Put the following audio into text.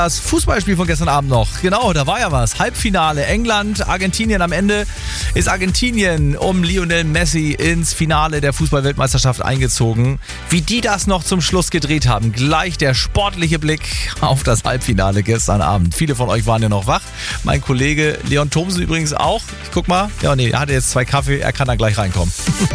Das Fußballspiel von gestern Abend noch. Genau, da war ja was. Halbfinale England, Argentinien. Am Ende ist Argentinien um Lionel Messi ins Finale der Fußball-Weltmeisterschaft eingezogen. Wie die das noch zum Schluss gedreht haben. Gleich der sportliche Blick auf das Halbfinale gestern Abend. Viele von euch waren ja noch wach. Mein Kollege Leon Thomsen übrigens auch. Ich guck mal. Ja, nee, er hatte jetzt 2 Kaffee. Er kann da gleich reinkommen.